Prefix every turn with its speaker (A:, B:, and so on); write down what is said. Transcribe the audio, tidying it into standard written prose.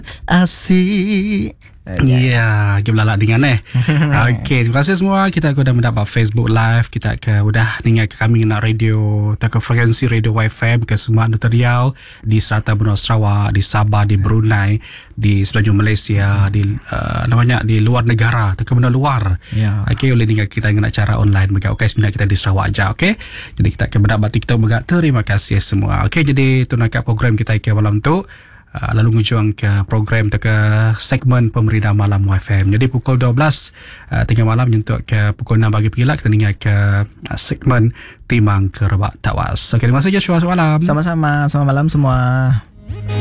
A: Asyik.
B: Ya, kita belalak dengan Okey, terima kasih semua. Kita dah mendapat Facebook Live. Kita udah dengar kami nak radio, ke frekuensi radio YFM ke semua Nusa Riau, di Serata Benua Sarawak, di Sabah, di Brunei, di semenanjung Malaysia, di namanya di luar negara, ke benda luar.
A: Ya.
B: Okey, boleh dengar kita dengan cara online bagi sebenarnya kita di Sarawak aja. Okey. Jadi kita akan mendapat TikTok bagi terima kasih semua. Okey, jadi tu nak program kita ke malam tu. Lalu ngujung ke program ke segmen Pemerintah Malam YFM. Jadi pukul 12 tengah malam untuk ke pukul 6 pagi pula kita dengar ke segmen Timang Kerebak Tawas. Okey, terima kasih Joshua. Selamat malam.
A: Sama-sama. Selamat malam semua.